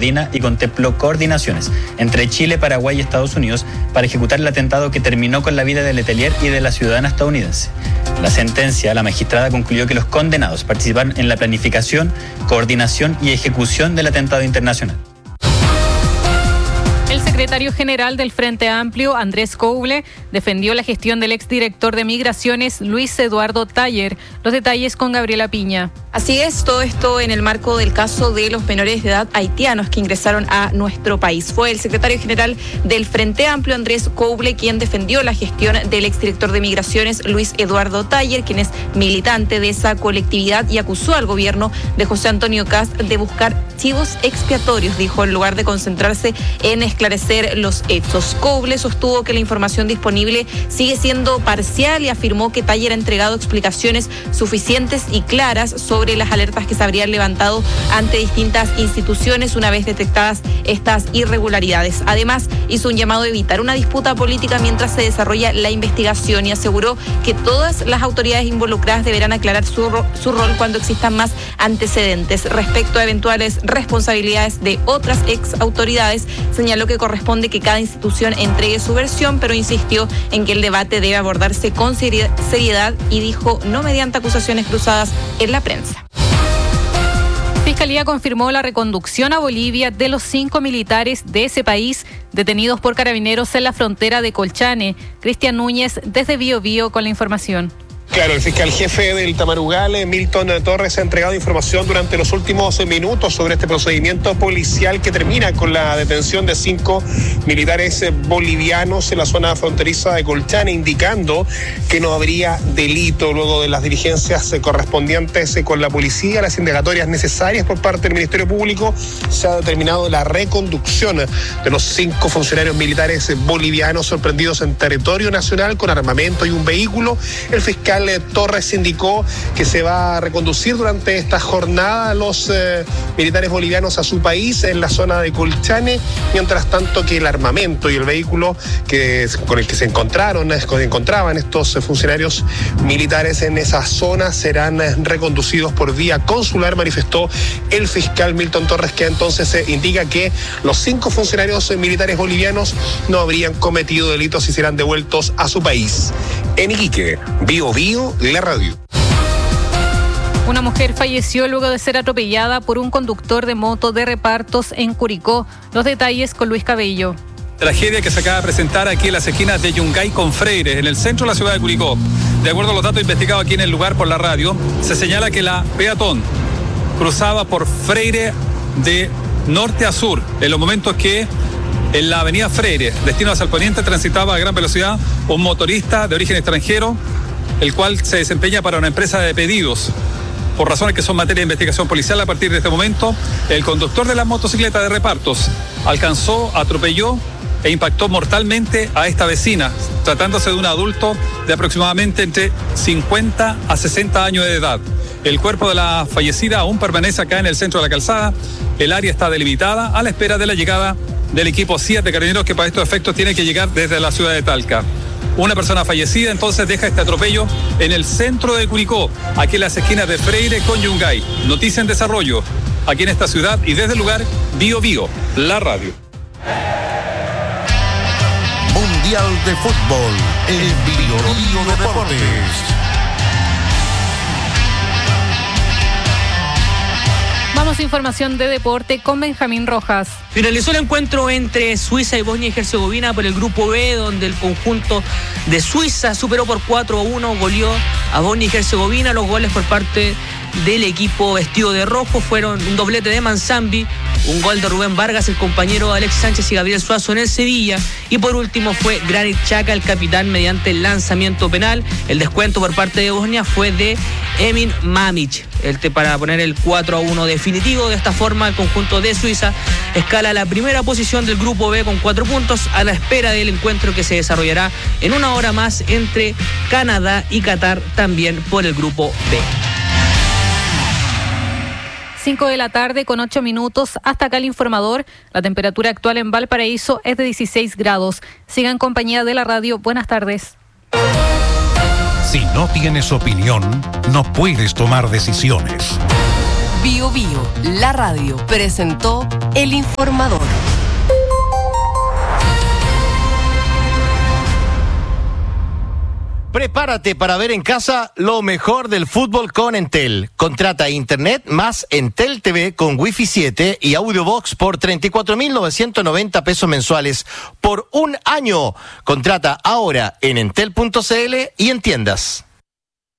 coordina y contempló coordinaciones entre Chile, Paraguay y Estados Unidos para ejecutar el atentado que terminó con la vida de Letelier y de la ciudadana estadounidense. La sentencia, la magistrada concluyó que los condenados participaron en la planificación, coordinación y ejecución del atentado internacional. El secretario general del Frente Amplio, Andrés Couble, defendió la gestión del exdirector de Migraciones, Luis Eduardo Taller. Los detalles con Gabriela Piña. Así es, todo esto en el marco del caso de los menores de edad haitianos que ingresaron a nuestro país. Fue el secretario general del Frente Amplio, Andrés Couble, quien defendió la gestión del exdirector de Migraciones, Luis Eduardo Taller, quien es militante de esa colectividad, y acusó al gobierno de José Antonio Kast de buscar chivos expiatorios, dijo, en lugar de concentrarse en esclarecer los hechos. Couble sostuvo que la información disponible sigue siendo parcial y afirmó que Taller ha entregado explicaciones suficientes y claras sobre las alertas que se habrían levantado ante distintas instituciones una vez detectadas estas irregularidades. Además, hizo un llamado a evitar una disputa política mientras se desarrolla la investigación y aseguró que todas las autoridades involucradas deberán aclarar su rol cuando existan más antecedentes. Respecto a eventuales responsabilidades de otras ex autoridades, señaló que corresponde que cada institución entregue su versión, pero insistió en que el debate debe abordarse con seriedad y dijo no mediante acusaciones cruzadas en la prensa. Fiscalía confirmó la reconducción a Bolivia de los 5 militares de ese país detenidos por carabineros en la frontera de Colchane. Cristian Núñez desde Bío Bío con la información. Claro, el fiscal jefe del Tamarugal, Milton Torres, ha entregado información durante los últimos minutos sobre este procedimiento policial que termina con la detención de 5 militares bolivianos en la zona fronteriza de Colchane, indicando que no habría delito. Luego de las diligencias correspondientes con la policía, las indagatorias necesarias por parte del Ministerio Público, se ha determinado la reconducción de los 5 funcionarios militares bolivianos sorprendidos en territorio nacional con armamento y un vehículo. El fiscal Torres indicó que se va a reconducir durante esta jornada a los militares bolivianos a su país en la zona de Colchane, mientras tanto que el armamento y el vehículo con el que se encontraban estos funcionarios militares en esa zona serán reconducidos por vía consular, manifestó el fiscal Milton Torres, que entonces indica que los 5 funcionarios militares bolivianos no habrían cometido delitos y serán devueltos a su país. En Iquique, Bío Bío, la radio. Una mujer falleció luego de ser atropellada por un conductor de moto de repartos en Curicó. Los detalles con Luis Cabello. Tragedia que se acaba de presentar aquí en las esquinas de Yungay con Freire, en el centro de la ciudad de Curicó. De acuerdo a los datos investigados aquí en el lugar por la radio, se señala que la peatón cruzaba por Freire de norte a sur, en los momentos que en la avenida Freire, destino hacia el poniente, transitaba a gran velocidad un motorista de origen extranjero, el cual se desempeña para una empresa de pedidos. Por razones que son materia de investigación policial, a partir de este momento, el conductor de la motocicleta de repartos atropelló e impactó mortalmente a esta vecina, tratándose de un adulto de aproximadamente entre 50 a 60 años de edad. El cuerpo de la fallecida aún permanece acá en el centro de la calzada. El área está delimitada a la espera de la llegada del equipo CIAT de Carabineros, que para estos efectos tiene que llegar desde la ciudad de Talca. Una persona fallecida entonces deja este atropello en el centro de Curicó, aquí en las esquinas de Freire con Yungay. Noticia en desarrollo aquí en esta ciudad y desde el lugar Bío Bío, la radio. Mundial de Fútbol en Bío Bío Deportes. Vamos a información de deporte con Benjamín Rojas. Finalizó el encuentro entre Suiza y Bosnia y Herzegovina por el grupo B, donde el conjunto de Suiza superó por 4-1, goleó a Bosnia y Herzegovina. Los goles por parte del equipo vestido de rojo fueron un doblete de Manzambi, un gol de Rubén Vargas, el compañero de Alex Sánchez y Gabriel Suazo en el Sevilla, y por último fue Granit Xhaka, el capitán, mediante el lanzamiento penal. El descuento por parte de Bosnia fue de Emin Mamić para poner el 4-1 definitivo. De esta forma el conjunto de Suiza escala a la primera posición del grupo B con 4 puntos, a la espera del encuentro que se desarrollará en una hora más entre Canadá y Qatar, también por el grupo B. 5 de la tarde con 8 minutos. Hasta acá el informador. La temperatura actual en Valparaíso es de 16 grados. Siga en compañía de la radio. Buenas tardes. Si no tienes opinión, no puedes tomar decisiones. Bio Bio, la radio, presentó El Informador. Prepárate para ver en casa lo mejor del fútbol con Entel. Contrata Internet más Entel TV con Wi-Fi 7 y Audiobox por 34.990 pesos mensuales por un año. Contrata ahora en entel.cl y en tiendas.